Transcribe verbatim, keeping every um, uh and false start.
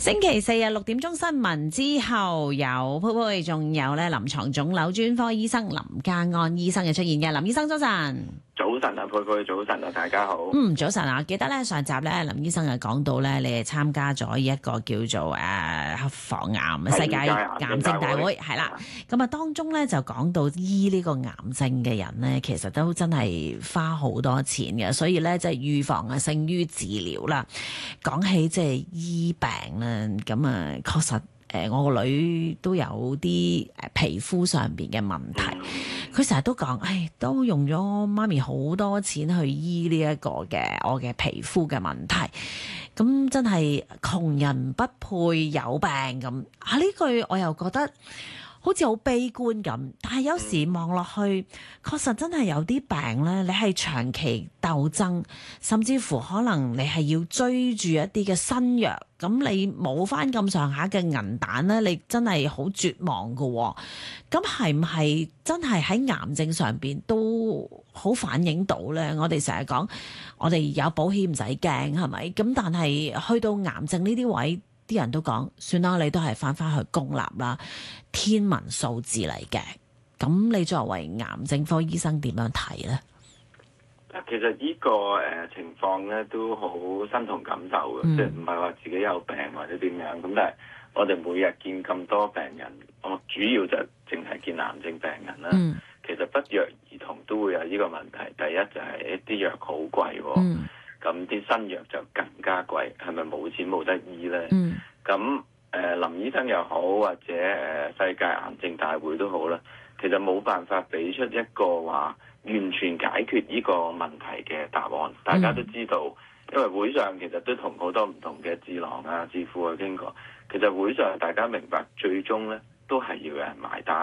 星期四日六點鐘新聞之後，有佩佩，仲有咧臨床腫瘤專科醫生林家安醫生嘅出現嘅。林醫生早晨。 早晨啊，佩佩，早晨啊，大家好。 嗯，早晨啊，記得咧上集咧林醫生啊講到咧，你係參加咗一個叫做誒、呃、防癌世界癌症大會，係啦。咁啊當中咧就講到醫呢個癌症嘅人咧，其實都真係花好多錢嘅，所以咧即係預防啊勝於治療啦。講起即係醫病咧，咁啊確實。誒，我個女都有啲誒皮膚上邊嘅問題，佢成日都講，誒，都用咗媽咪好多錢去醫呢一個嘅我嘅皮膚嘅問題，咁真係窮人不配有病咁啊！呢句我又覺得好似好悲觀咁，但係有時望落去，確實真係有啲病咧，你係長期鬥爭，甚至乎可能你係要追住一啲嘅新藥，咁你冇翻咁上下嘅銀彈咧，你真係好絕望噶。咁係唔係真係喺癌症上邊都好反映到咧？我哋成日講，我哋有保險唔使驚，係咪？咁但係去到癌症呢啲位，啲人都講，算啦，你都係翻翻去公立啦，天文數字嚟嘅。咁你作為癌症科醫生點樣睇咧？ 其實呢、這個誒、呃、情況咧都好身同感受嘅，嗯、即係唔係話自己有病或者點樣咁，但係我哋每日見咁多病人，我主要就淨係見癌症病人啦。嗯、其實不約而同都會有呢個問題。第一就係一啲藥好貴，咁啲、嗯、新藥就更加貴，係咪冇錢冇得醫咧？咁誒、嗯呃、林醫生又好，或者誒、呃、世界癌症大會都好啦，其實冇辦法俾出一個話完全解決呢個問題嘅答案。大家都知道，因為會上其實都同好多唔同嘅智囊啊、智庫去傾過。其實會上大家明白，最終咧都係要有人埋單